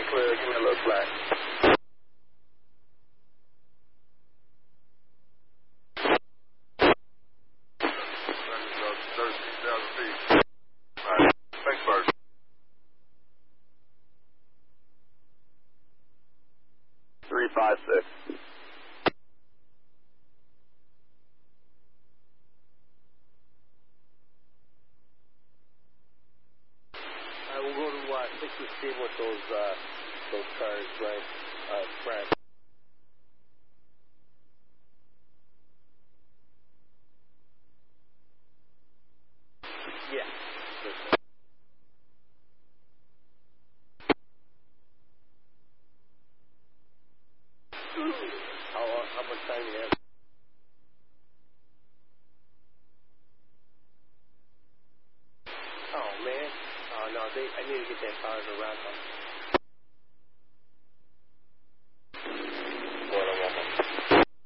and clear. Give me a little slack. Thanks, Bert. Three, 5, 6. We'll go to 60 with those cars, right? Brad. Yeah. How much time do you have? Oh, man. Oh, no, I need to get that car to wrap up.